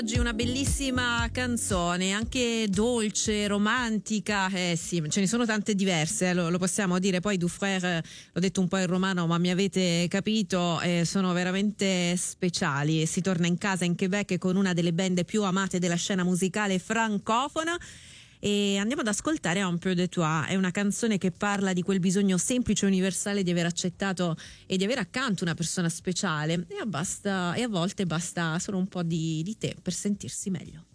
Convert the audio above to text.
Oggi una bellissima canzone, anche dolce, romantica, sì, ce ne sono tante diverse, lo possiamo dire. Poi Dufrère, l'ho detto un po' in romano, ma mi avete capito, sono veramente speciali. Si torna in casa in Quebec con una delle band più amate della scena musicale francofona. E andiamo ad ascoltare Un peu de toi. È una canzone che parla di quel bisogno semplice e universale di aver accettato e di avere accanto una persona speciale, e a volte basta solo un po' di te per sentirsi meglio.